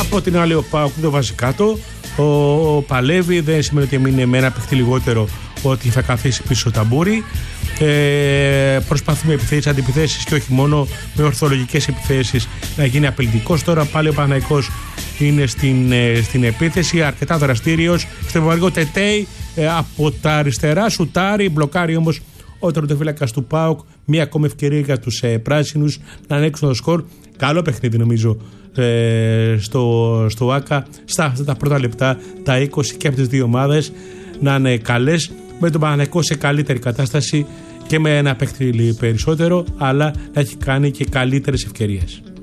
Από την άλλη, ο ΠΑΟΚ το βάζει κάτω. Παλεύει, δεν σημαίνει ότι έμεινε με ένα παιχτή λιγότερο, ότι θα καθίσει πίσω ταμπούρι. Προσπαθεί με επιθέσεις, αντιπιθέσεις και όχι μόνο με ορθολογικές επιθέσεις να γίνει απειλητικός. Τώρα πάλι ο Παναθηναϊκός είναι στην επίθεση, αρκετά δραστήριος. Στο βαριό Τετέι από τα αριστερά σουτάρει, μπλοκάρει όμως ο τερματοφύλακας του ΠΑΟΚ. Μία ακόμη ευκαιρία για τους πράσινους να ανοίξουν το σκορ. Καλό παιχνίδι νομίζω στο ΆΚΑ. Στα τα πρώτα λεπτά, τα 20 και από τις δύο ομάδες να είναι καλές, με τον Παναθηναϊκό σε καλύτερη κατάσταση και με ένα παίκτη περισσότερο, αλλά να έχει κάνει και καλύτερες ευκαιρίες.